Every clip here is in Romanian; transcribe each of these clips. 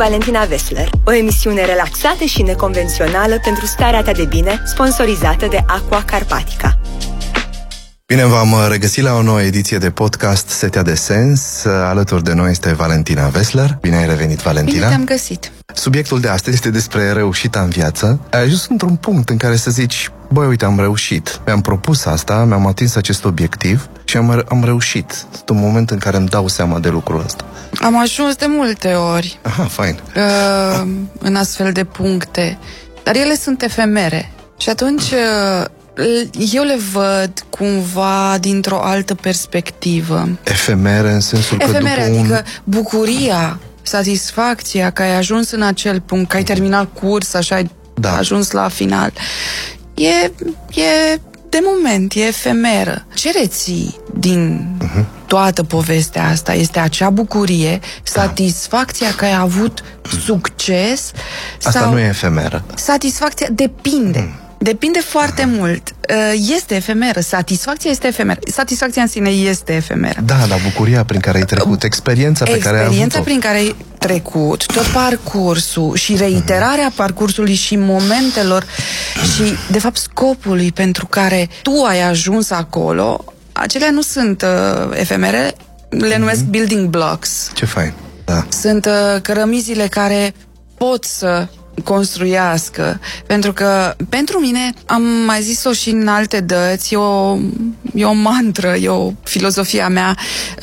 Valentina Vesler, o emisiune relaxată și neconvențională pentru starea ta de bine, sponsorizată de Aqua Carpatica. Bine v-am regăsit la o nouă ediție de podcast Setea de Sens. Alături de noi este Valentina Vesler. Bine ai revenit, Valentina. Bine te-am găsit. Subiectul de astăzi este despre reușita în viață. Ai ajuns într-un punct în care să zici: băi, uite, am reușit. Mi-am propus asta, mi-am atins acest obiectiv și am reușit. Sunt un moment în care îmi dau seama de lucrul ăsta. Am ajuns de multe ori. Aha, fain. În astfel de puncte. Dar ele sunt efemere. Și atunci eu le văd cumva dintr-o altă perspectivă. Efemere în sensul că efemere, după adică bucuria, satisfacția că ai ajuns în acel punct, că ai terminat curs, așa ai ajuns la final. E de moment, e efemeră. Ce reții din toată povestea asta este acea bucurie, satisfacția că ai avut succes. Asta sau nu e efemeră. Satisfacția depinde. Depinde foarte mult. Este efemeră. Satisfacția este efemeră. Satisfacția în sine este efemeră. Da, la bucuria prin care ai trecut, experiența pe care ai avut-o. Experiența prin care ai trecut, tot parcursul și reiterarea parcursului și momentelor și, de fapt, scopului pentru care tu ai ajuns acolo, acelea nu sunt efemere, le numesc building blocks. Ce fain, da. Sunt cărămizile care pot să construiască, pentru că pentru mine, am mai zis-o și în alte dăți, e o mantră, e o filozofia mea,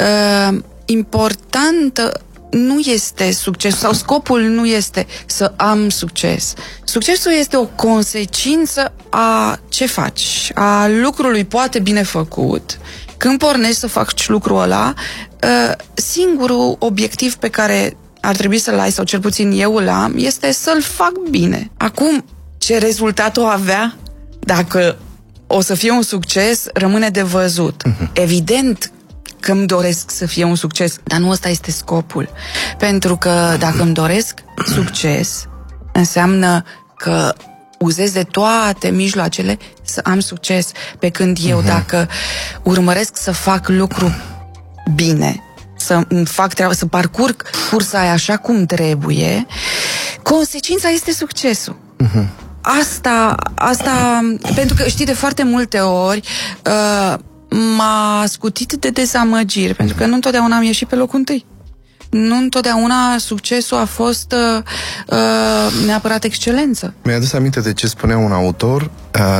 importantă nu este succesul sau scopul nu este să am succes. Succesul este o consecință a ce faci, a lucrului poate bine făcut. Când pornești să faci lucrul ăla, singurul obiectiv pe care ar trebui să-l ai, sau cel puțin eu îl am, este să-l fac bine. Acum, ce rezultat o avea, dacă o să fie un succes, rămâne de văzut. Evident că îmi doresc să fie un succes, dar nu ăsta este scopul. Pentru că dacă îmi doresc succes, înseamnă că uzez de toate mijloacele să am succes. Pe când eu, dacă urmăresc să fac lucru bine, să fac treaba, să parcurg cursa aia așa cum trebuie, consecința este succesul. Asta, pentru că știi, de foarte multe ori m-a scutit de dezamăgiri, pentru că nu întotdeauna am ieșit pe locul întâi. Nu întotdeauna succesul a fost neapărat excelență. Mi-a adus aminte de ce spunea un autor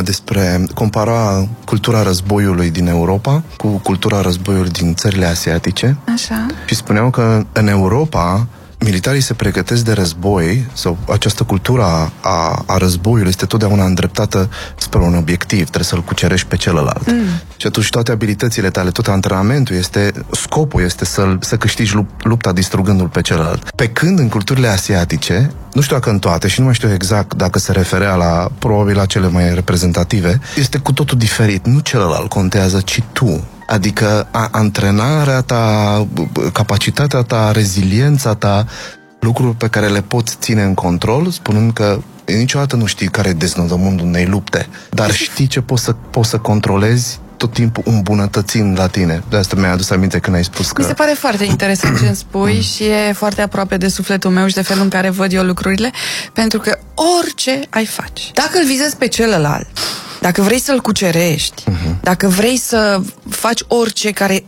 compara cultura războiului din Europa cu cultura războiului din țările asiatice. Așa. Și spuneau că în Europa militarii se pregătesc de război, sau această cultură a războiului este totdeauna îndreptată spre un obiectiv, trebuie să-l cucerești pe celălalt. Și atunci toate abilitățile tale, tot antrenamentul scopul este să câștigi lupta distrugându-l pe celălalt. Pe când în culturile asiatice, nu știu dacă în toate și nu mai știu exact dacă se referea probabil la cele mai reprezentative, este cu totul diferit. Nu celălalt contează, ci tu. Adică antrenarea ta, capacitatea ta, reziliența ta, lucruri pe care le poți ține în control, spunând că niciodată nu știi care e deznodământul unei lupte, dar știi ce poți să controlezi tot timpul îmbunătățind la tine. De asta mi-a adus aminte când ai spus că... Mi se pare foarte interesant ce îmi spui și e foarte aproape de sufletul meu și de felul în care văd eu lucrurile, pentru că orice ai face, dacă îl vizezi pe celălalt, dacă vrei să-l cucerești, dacă vrei să faci orice care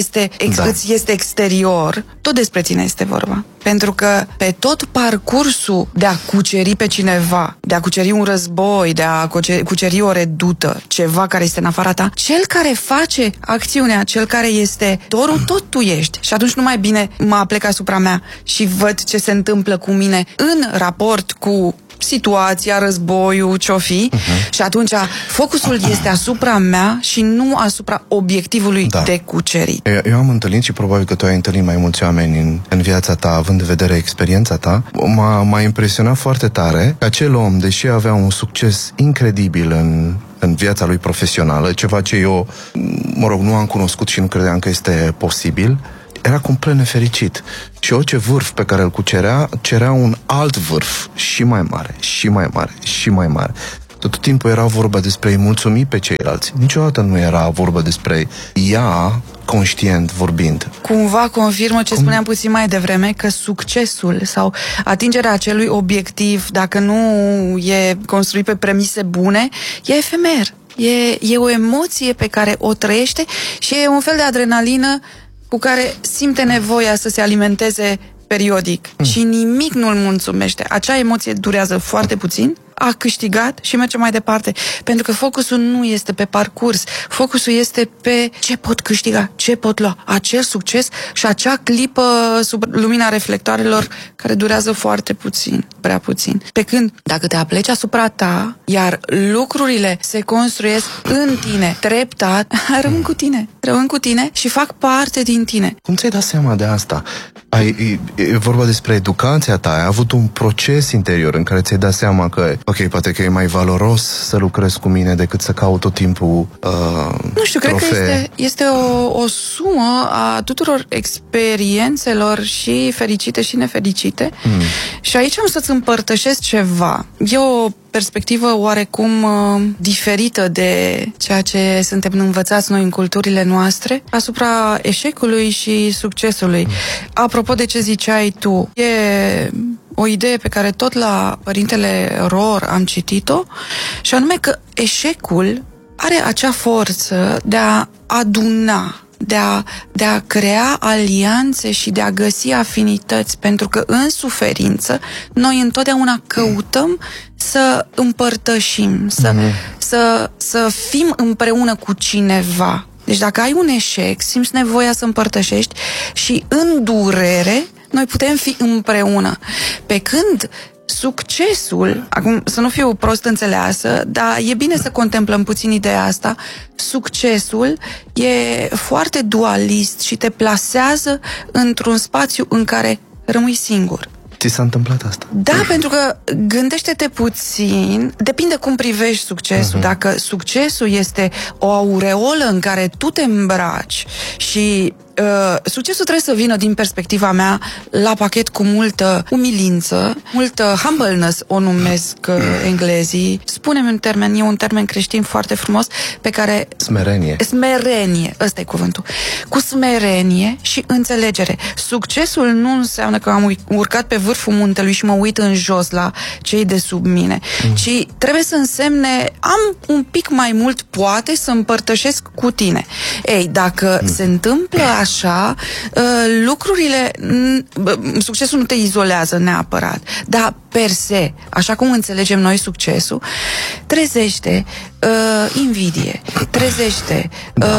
îți este exterior, tot despre tine este vorba. Pentru că pe tot parcursul de a cuceri pe cineva, de a cuceri un război, de a cuceri o redută, ceva care este în afara ta, cel care face acțiunea, cel care este dorul, tot tu ești. Și atunci nu mai bine mă aplec asupra mea și văd ce se întâmplă cu mine în raport cu situația, războiul, ce-o fi, și atunci focusul este asupra mea și nu asupra obiectivului de cucerit. Eu am întâlnit și probabil că tu ai întâlnit mai mulți oameni în viața ta, având în vedere experiența ta. M-a impresionat foarte tare că acel om, deși avea un succes incredibil în viața lui profesională, ceva ce eu, nu am cunoscut și nu credeam că este posibil, era complet nefericit. Și orice vârf pe care îl cucerea, cerea un alt vârf și mai mare, și mai mare, și mai mare. Tot timpul era vorba despre a-i mulțumi pe ceilalți. Niciodată nu era vorba despre ea conștient vorbind. Cumva confirmă ce spuneam puțin mai devreme, că succesul sau atingerea acelui obiectiv, dacă nu e construit pe premise bune, e efemer. E o emoție pe care o trăiește și e un fel de adrenalină cu care simte nevoia să se alimenteze periodic și nimic nu îl mulțumește. Acea emoție durează foarte puțin, a câștigat și merge mai departe. Pentru că focusul nu este pe parcurs, focusul este pe ce pot câștiga, ce pot lua, acel succes și acea clipă sub lumina reflectoarelor care durează foarte puțin, prea puțin. Pe când, dacă te apleci asupra ta, iar lucrurile se construiesc în tine, treptat, rămân cu tine și fac parte din tine. Cum ți-ai dat seama de asta? E vorba despre educația ta, ai avut un proces interior în care ți-ai dat seama că, ok, poate că e mai valoros să lucrezi cu mine decât să caut tot timpul nu știu, trofee. Cred că este o sumă a tuturor experiențelor și fericite și nefericite. Și aici am să-ți împărtășesc ceva. E o perspectivă oarecum diferită de ceea ce suntem învățați noi în culturile noastre asupra eșecului și succesului. Apropo de ce ziceai tu, e o idee pe care tot la Părintele Rohr am citit-o, și anume că eșecul are acea forță de a aduna, de a crea alianțe și de a găsi afinități, pentru că în suferință noi întotdeauna căutăm să împărtășim, să fim împreună cu cineva. Deci dacă ai un eșec, simți nevoia să împărtășești și în durere noi putem fi împreună. Pe când succesul, acum să nu fiu prost înțeleasă, dar e bine să contemplăm puțin ideea asta, succesul e foarte dualist și te plasează într-un spațiu în care rămâi singur. Ți s-a întâmplat asta? Da, pentru că gândește-te puțin, depinde cum privești succesul. Dacă succesul este o aureolă în care tu te îmbraci și succesul trebuie să vină, din perspectiva mea, la pachet cu multă umilință, multă humbleness, o numesc englezii. Spune-mi un termen, e un termen creștin foarte frumos pe care... Smerenie, ăsta e cuvântul. Cu smerenie și înțelegere. Succesul nu înseamnă că am urcat pe vârful muntelui și mă uit în jos la cei de sub mine, ci trebuie să însemne am un pic mai mult, poate, să împărtășesc cu tine. Ei, dacă se întâmplă așa, lucrurile, succesul nu te izolează neapărat, dar per se, așa cum înțelegem noi succesul, trezește invidie, trezește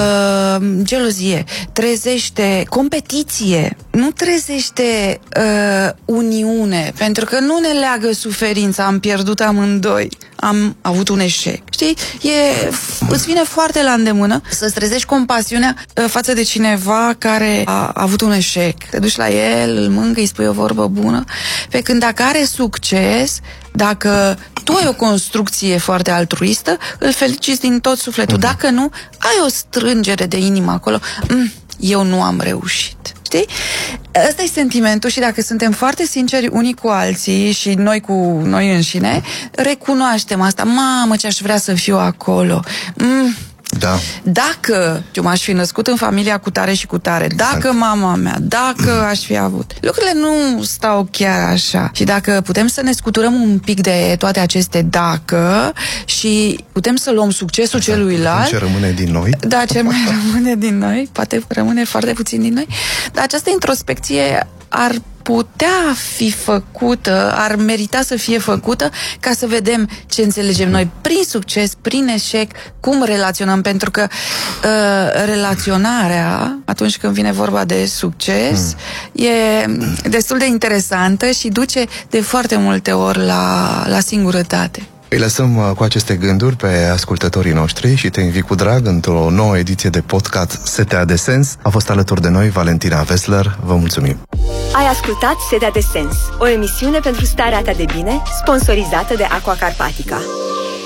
gelozie, trezește competiție, nu trezește uniune, pentru că nu ne leagă suferința, am pierdut amândoi, am avut un eșec. Știi? Îți vine foarte la îndemână să-ți trezești compasiunea față de cineva care a avut un eșec. Te duci la el, îl mângâi, îi spui o vorbă bună, pe când dacă are succes, dacă tu ai o construcție foarte altruistă, îl feliciți din tot sufletul. Dacă nu, ai o strângere de inimă acolo. Eu nu am reușit. Știi? Ăsta e sentimentul și dacă suntem foarte sinceri unii cu alții și noi cu noi înșine, recunoaștem asta. Mamă, ce aș vrea să fiu acolo. Da. Dacă eu m-aș fi născut în familia cu tare și cu tare, dacă mama mea, dacă aș fi avut. Lucrurile nu stau chiar așa. Și dacă putem să ne scuturăm un pic de toate aceste dacă și putem să luăm succesul celuilalt. Ce rămâne din noi? Da, ce mai rămâne din noi, poate rămâne foarte puțin din noi. Dar această introspecție ar putea fi făcută, ar merita să fie făcută ca să vedem ce înțelegem noi prin succes, prin eșec, cum relaționăm, pentru că relaționarea, atunci când vine vorba de succes, e destul de interesantă și duce de foarte multe ori la singurătate. Îi lăsăm cu aceste gânduri pe ascultătorii noștri și te invit cu drag într-o nouă ediție de podcast Setea de Sens. A fost alături de noi Valentina Vesler. Vă mulțumim! Ai ascultat Setea de Sens, o emisiune pentru starea ta de bine, sponsorizată de Aqua Carpatica.